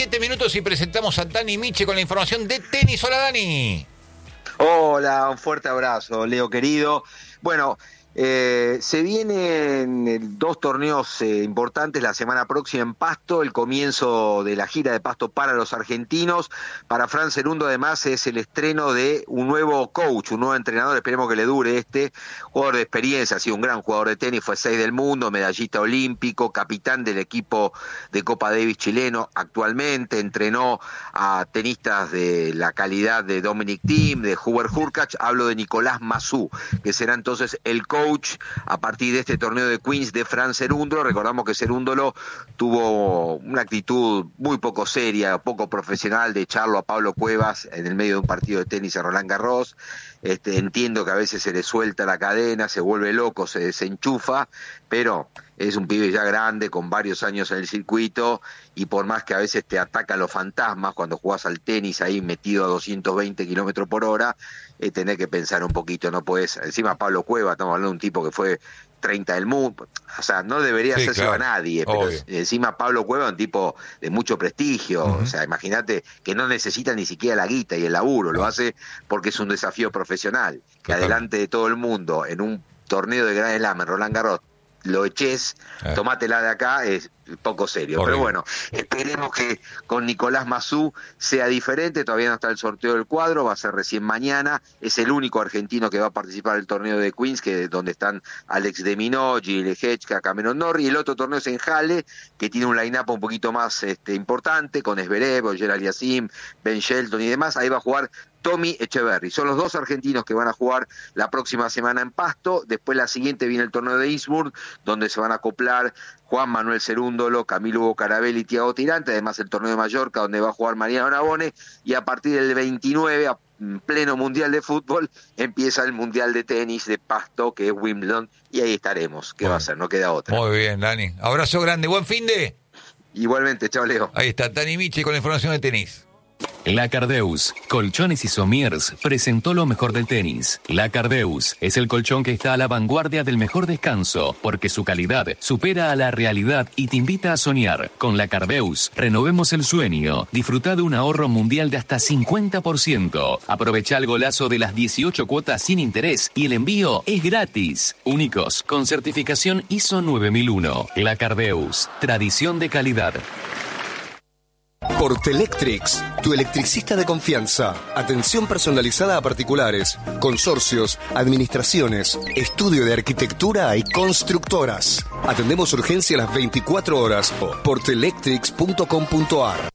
7 minutos y presentamos a Dani Miche con la información de tenis. Hola, Dani. Hola, un fuerte abrazo, Leo querido. Bueno, se vienen 2 torneos importantes la semana próxima en Pasto, el comienzo de la gira de Pasto para los argentinos. Para Fran Cerundo, además, es el estreno de un nuevo coach, un nuevo entrenador, esperemos que le dure jugador de experiencia, ha sido un gran jugador de tenis, fue 6 del mundo, medallista olímpico, capitán del equipo de Copa Davis chileno actualmente, entrenó a tenistas de la calidad de Dominic Thiem, de Hubert Hurkacz. Hablo de Nicolás Massú, que será entonces el coach a partir de este torneo de Queens de Fran Cerúndolo. Recordamos que Cerúndolo tuvo una actitud muy poco seria, poco profesional de echarlo a Pablo Cuevas en el medio de un partido de tenis a Roland Garros. Entiendo que a veces se le suelta la cadena, se vuelve loco, se desenchufa, pero es un pibe ya grande, con varios años en el circuito, y por más que a veces te atacan los fantasmas cuando jugás al tenis ahí metido a 220 kilómetros por hora, tenés que pensar un poquito, no podés. Encima Pablo Cueva, estamos hablando de un tipo que fue 30 del mundo, o sea, no debería hacerse a nadie, pero encima Pablo Cueva es un tipo de mucho prestigio, o sea, imagínate que no necesita ni siquiera la guita y el laburo, lo hace porque es un desafío profesional, que adelante de todo el mundo, en un torneo de Grand Slam en Roland Garros, lo eches, tomátela de acá, es poco serio. Pero bueno, esperemos que con Nicolás Massú sea diferente. Todavía no está el sorteo del cuadro, va a ser recién mañana. Es el único argentino que va a participar del torneo de Queens, donde están Alex de Minaur, Gilles Hechka, Cameron Norrie. Y el otro torneo es en Halle, que tiene un line-up un poquito más importante, con Zverev, Gerald Yassim, Ben Shelton y demás. Ahí va a jugar Tommy Echeverry. Son los 2 argentinos que van a jugar la próxima semana en Pasto. Después la siguiente viene el torneo de Innsbruck, donde se van a acoplar Juan Manuel Cerúndolo, Camilo Hugo Carabelli y Thiago Tirante. Además el torneo de Mallorca, donde va a jugar Mariano Navone. Y a partir del 29, a pleno mundial de fútbol, empieza el mundial de tenis de Pasto, que es Wimbledon. Y ahí estaremos. ¿Qué va a ser? No queda otra. Muy bien, Dani. Abrazo grande. Buen fin de... Igualmente, chao, Leo. Ahí está Dani Miche con la información de tenis. La Cardeus, Colchones y Somiers, presentó lo mejor del tenis. La Cardeus es el colchón que está a la vanguardia del mejor descanso, porque su calidad supera a la realidad y te invita a soñar. Con La Cardeus, renovemos el sueño. Disfruta de un ahorro mundial de hasta 50%. Aprovecha el golazo de las 18 cuotas sin interés y el envío es gratis. Únicos, con certificación ISO 9001. La Cardeus, tradición de calidad. Portelectrics, tu electricista de confianza. Atención personalizada a particulares, consorcios, administraciones, estudio de arquitectura y constructoras. Atendemos urgencia a las 24 horas. Portelectrics.com.ar.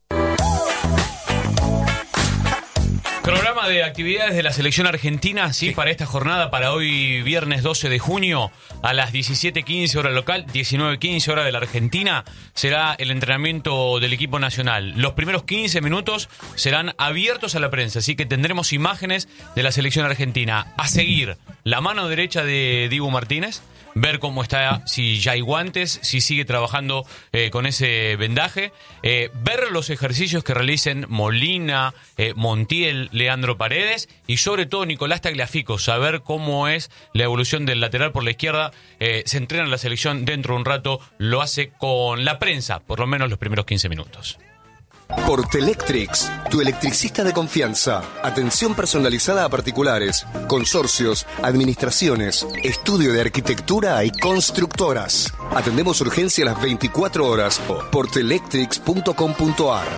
Programa de actividades de la selección argentina, sí, para esta jornada, para hoy viernes 12 de junio, a las 17:15 hora local, 19:15 hora de la Argentina, será el entrenamiento del equipo nacional. Los primeros 15 minutos serán abiertos a la prensa, así que tendremos imágenes de la selección argentina. A seguir, la mano derecha de Dibu Martínez, ver cómo está, si ya hay guantes, si sigue trabajando con ese vendaje, ver los ejercicios que realicen Molina, Montiel, Leandro Paredes y sobre todo Nicolás Tagliafico, saber cómo es la evolución del lateral por la izquierda. Se entrena en la selección dentro de un rato, lo hace con la prensa, por lo menos los primeros 15 minutos. Portelectrics, tu electricista de confianza. Atención personalizada a particulares, consorcios, administraciones, estudio de arquitectura y constructoras. Atendemos urgencia a las 24 horas. Portelectrics.com.ar.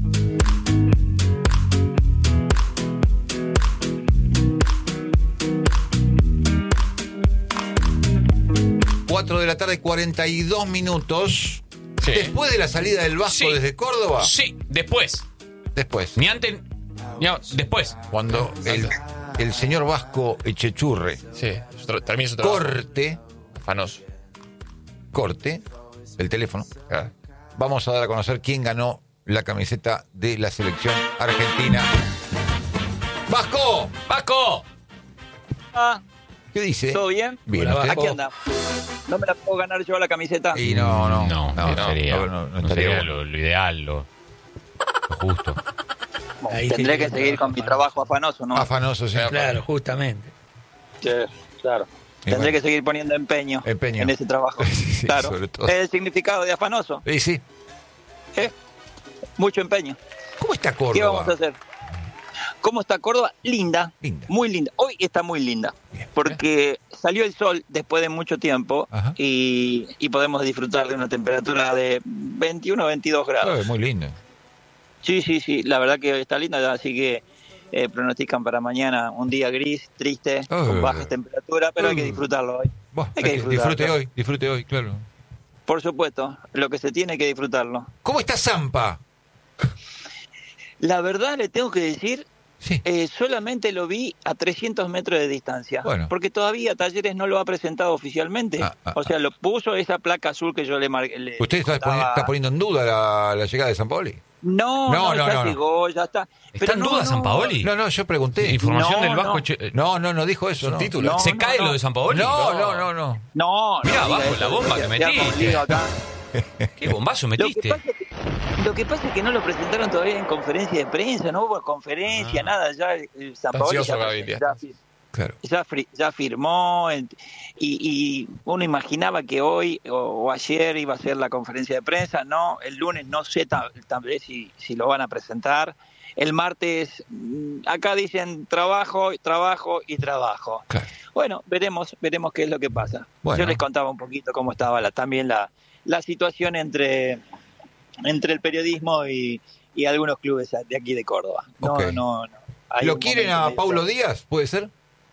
De la tarde, 42 minutos. Sí. Después de la salida del Vasco desde Córdoba. Sí, después. Ni antes. Después. Cuando el señor Vasco Echechurre. Sí. También corte. Afanoso. Corte. El teléfono. Vamos a dar a conocer quién ganó la camiseta de la selección argentina. ¡Vasco! ¡Vasco! ¿Qué dice? ¿Todo bien? Bien. Aquí anda. ¿No me la puedo ganar yo a la camiseta? Y no sería lo ideal, lo justo. Tendré que seguir con mi trabajo afanoso, ¿no? Afanoso, sí. Claro, justamente. Sí, claro. Tendré que seguir poniendo empeño en ese trabajo. Sí, claro. Sobre todo. ¿Es el significado de afanoso? Sí. mucho empeño. ¿Cómo está Córdoba? ¿Qué vamos a hacer? ¿Cómo está Córdoba? Linda, muy linda. Hoy está muy linda, porque salió el sol después de mucho tiempo y podemos disfrutar de una temperatura de 21 o 22 grados. Muy linda. Sí, la verdad que hoy está linda, así que pronostican para mañana un día gris, triste, con bajas temperaturas, pero hay que disfrutarlo hoy. Hay que disfrute hoy, claro. Por supuesto, lo que se tiene que disfrutarlo. ¿Cómo está Zampa? La verdad le tengo que decir, solamente lo vi a 300 metros de distancia, porque todavía Talleres no lo ha presentado oficialmente. O sea, lo puso esa placa azul que yo le marqué. ¿Usted está poniendo en duda la llegada de Sampaoli? No, ya llegó, ya está. ¿Está en duda Sampaoli? No, yo pregunté. Información del Vasco. No dijo eso. ¿Título? ¿Se cae lo de Sampaoli? No. Mirá, abajo la bomba que metiste. ¿Qué bombazo metiste? Lo que pasa es que no lo presentaron todavía en conferencia de prensa, no hubo conferencia, nada, ya Sampaoli ya firmó y uno imaginaba que hoy o ayer iba a ser la conferencia de prensa, no, el lunes no sé tal vez si lo van a presentar, el martes acá dicen trabajo. Claro. Bueno, veremos qué es lo que pasa. Yo les contaba un poquito cómo estaba también la situación entre el periodismo y algunos clubes de aquí de Córdoba. No. ¿Lo quieren a Paulo Díaz? ¿Puede ser?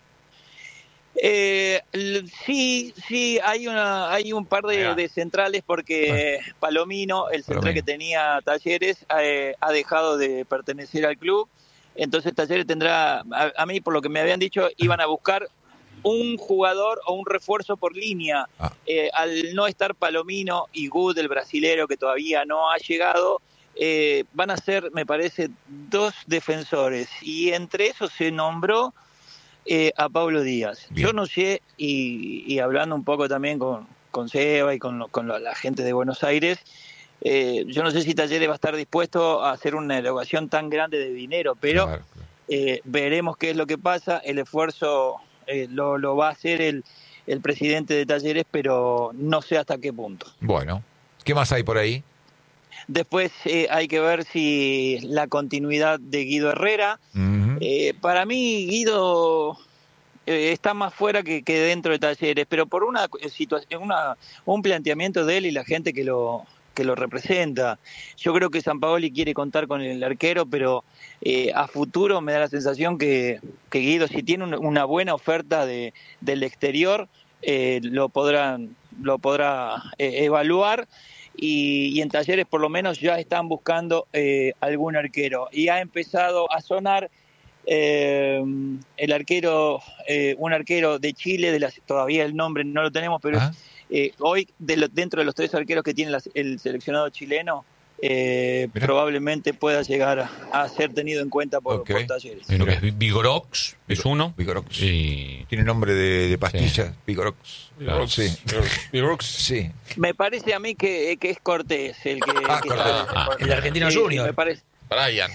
Sí, hay un par de centrales porque Palomino, el central que tenía Talleres, ha dejado de pertenecer al club. Entonces Talleres tendrá, a mí por lo que me habían dicho, iban a buscar un jugador o un refuerzo por línea. Al no estar Palomino y Good, el brasilero que todavía no ha llegado, van a ser, me parece, 2 defensores. Y entre esos se nombró a Paulo Díaz. Bien. Yo no sé, y hablando un poco también con Seba y con la gente de Buenos Aires, yo no sé si Talleres va a estar dispuesto a hacer una erogación tan grande de dinero, pero veremos qué es lo que pasa. El esfuerzo lo va a hacer el presidente de Talleres, pero no sé hasta qué punto. Bueno, ¿qué más hay por ahí? Después hay que ver si la continuidad de Guido Herrera. Para mí Guido está más fuera que dentro de Talleres, pero por una situación, un planteamiento de él y la gente que lo representa. Yo creo que Sampaoli quiere contar con el arquero, pero a futuro me da la sensación que Guido, si tiene una buena oferta del exterior, lo podrá evaluar. Y en Talleres por lo menos ya están buscando algún arquero. Y ha empezado a sonar el arquero, un arquero de Chile, todavía el nombre no lo tenemos, pero hoy dentro de los 3 arqueros que tiene el seleccionado chileno, probablemente pueda llegar a ser tenido en cuenta por Talleres. Vigorox es uno. Vigorox. Tiene nombre de pastilla. Vigorox. Vigorox. Sí. Me parece a mí que es Cortés el que el argentino Junior. Me parece. Brian.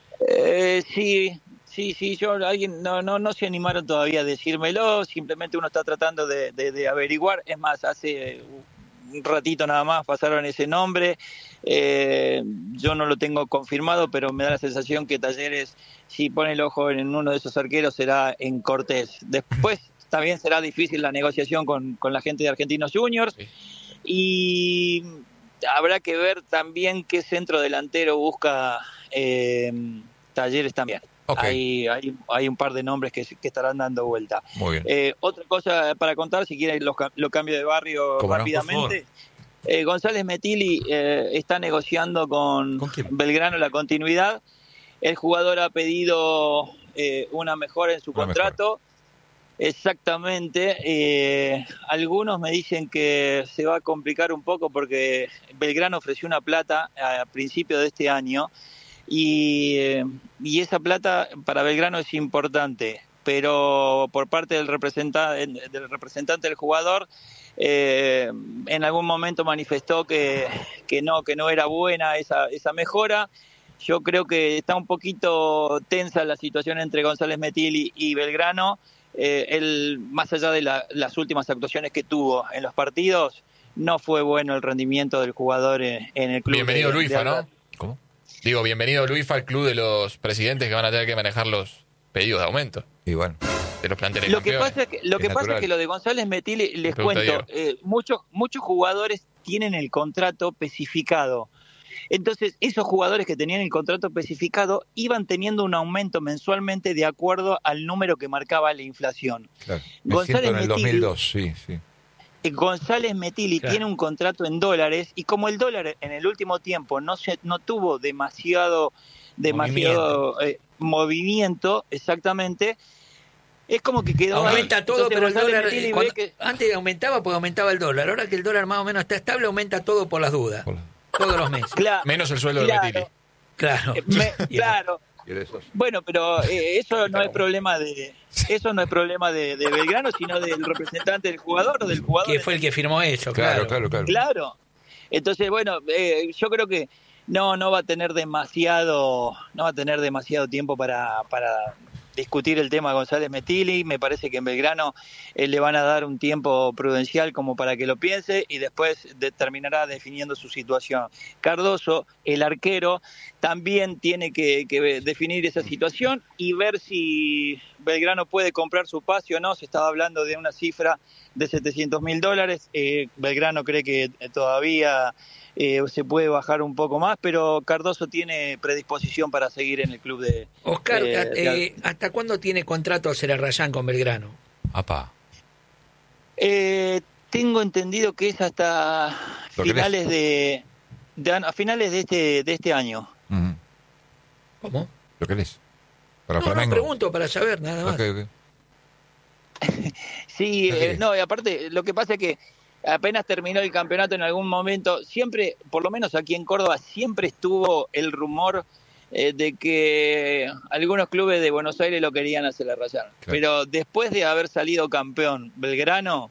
Sí, alguien no se animaron todavía a decírmelo, simplemente uno está tratando de averiguar. Es más, hace un ratito nada más pasaron ese nombre, yo no lo tengo confirmado, pero me da la sensación que Talleres, si pone el ojo en uno de esos arqueros, será en Cortés. Después también será difícil la negociación con la gente de Argentinos Juniors, y habrá que ver también qué centro delantero busca Talleres también. Hay un par de nombres que estarán dando vuelta. Muy bien. Otra cosa para contar, si quieren lo cambio de barrio rápidamente. González Metilli está negociando con Belgrano la continuidad. El jugador ha pedido una mejora en su contrato. Exactamente. Algunos me dicen que se va a complicar un poco porque Belgrano ofreció una plata a principio de este año. Y esa plata para Belgrano es importante, pero por parte del representante del jugador, en algún momento manifestó que no era buena esa mejora. Yo creo que está un poquito tensa la situación entre González Metilli y Belgrano. Él, más allá de las últimas actuaciones que tuvo en los partidos, no fue bueno el rendimiento del jugador en el club. Bienvenido Luifa, ¿no? ¿Cómo? Digo, bienvenido Luis al club de los presidentes que van a tener que manejar los pedidos de aumento. Y bueno. De los planteles Lo que campeones. pasa es que lo de González Metilli, les cuento, muchos jugadores tienen el contrato especificado. Entonces, esos jugadores que tenían el contrato especificado iban teniendo un aumento mensualmente de acuerdo al número que marcaba la inflación. Claro. González en el 2002, sí. González Metilli tiene un contrato en dólares y como el dólar en el último tiempo no tuvo demasiado movimiento, exactamente, es como que quedó aumenta ahí. todo. Entonces, pero el dólar que... antes aumentaba porque aumentaba el dólar. Ahora que el dólar más o menos está estable, aumenta todo por las dudas. Todos los meses. Claro, menos el sueldo de Metilli. Claro. Claro. Bueno, pero eso no es problema de Belgrano, sino del representante del jugador o del jugador. Que fue el que firmó eso, Claro. Entonces, bueno, yo creo que no va a tener demasiado tiempo para discutir el tema González Metilli. Me parece que en Belgrano le van a dar un tiempo prudencial como para que lo piense y después terminará definiendo su situación. Cardoso, el arquero, también tiene que definir esa situación y ver si Belgrano puede comprar su pase o no. Se estaba hablando de una cifra de $700.000. Belgrano cree que todavía se puede bajar un poco más, pero Cardoso tiene predisposición para seguir en el club de... Oscar, ¿hasta cuándo tiene contrato Celarrayán con Belgrano? Apá. Tengo entendido que es hasta finales de este año. Uh-huh. ¿Cómo? ¿Lo querés? Para No, Flamengo. pregunto para saber, nada más. Okay. Sí, y aparte, lo que pasa es que apenas terminó el campeonato en algún momento, siempre, por lo menos aquí en Córdoba, siempre estuvo el rumor de que algunos clubes de Buenos Aires lo querían hacer a Rayar. Claro. Pero después de haber salido campeón Belgrano,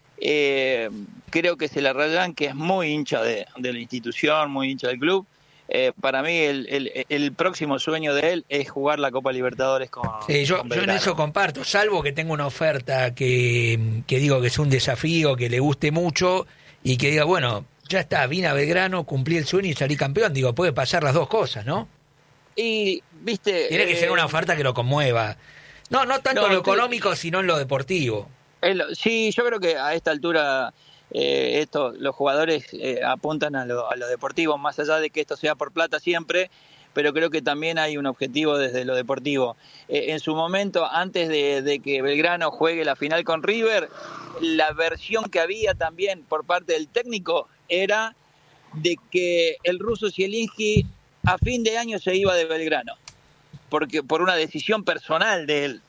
creo que Celarrayán, que es muy hincha de la institución, muy hincha del club, para mí el próximo sueño de él es jugar la Copa Libertadores con yo en eso comparto, salvo que tenga una oferta que digo que es un desafío, que le guste mucho y que diga, bueno, ya está, vine a Belgrano, cumplí el sueño y salí campeón. Digo, puede pasar las dos cosas, ¿no? Y, viste... Tiene que ser una oferta que lo conmueva. No tanto en lo económico, sino en lo deportivo. Sí, yo creo que a esta altura... los jugadores apuntan a lo deportivo, más allá de que esto sea por plata siempre, pero creo que también hay un objetivo desde lo deportivo. En su momento, antes de que Belgrano juegue la final con River, la versión que había también por parte del técnico era de que el ruso Zielinski a fin de año se iba de Belgrano, porque por una decisión personal de él,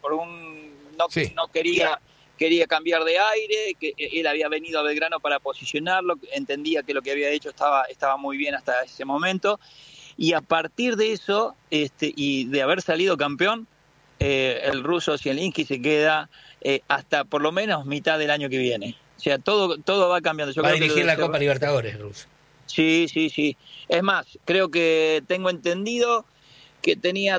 no quería cambiar de aire, que él había venido a Belgrano para posicionarlo, entendía que lo que había hecho estaba muy bien hasta ese momento, y a partir de eso, y de haber salido campeón, el ruso Zielinski se queda hasta por lo menos mitad del año que viene. O sea, todo va cambiando. Yo va creo a dirigir la Copa Libertadores, ruso. Sí. Es más, creo que tengo entendido que tenía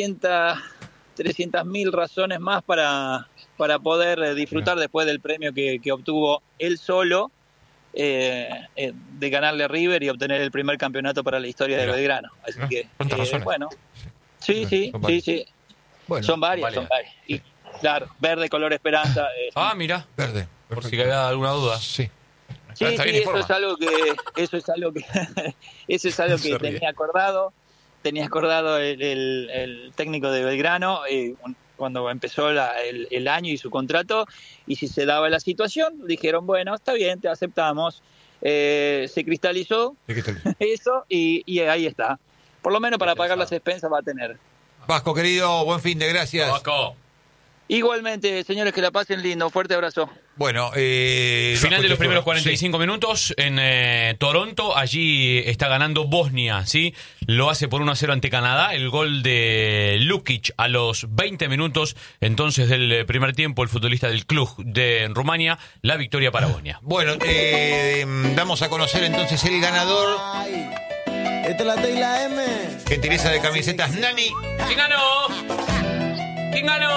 300.000 razones más para poder disfrutar después del premio que obtuvo él solo de ganarle a River y obtener el primer campeonato para la historia de Belgrano. Así que, bueno, sí. Bueno, son varias. Y, claro, verde, color esperanza. Mira, verde. Por si había alguna duda. Sí, eso es algo que tenía acordado. Tenía acordado el técnico de Belgrano cuando empezó el año y su contrato, y si se daba la situación, dijeron, bueno, está bien, te aceptamos. Se cristalizó eso y ahí está. Por lo menos para pagar las expensas va a tener. Vasco, querido, buen fin de gracias. Vasco. Igualmente, señores, que la pasen lindo. Fuerte abrazo. Bueno, final de los primeros 45 minutos en Toronto. Allí está ganando Bosnia, ¿sí? Lo hace por 1-0 ante Canadá. El gol de Lukic a los 20 minutos entonces del primer tiempo, el futbolista del club de Rumania, la victoria para Bosnia. Bueno, damos a conocer entonces el ganador. Esta es la T y la M. Gentileza de camisetas Nani. ¿Quién ganó?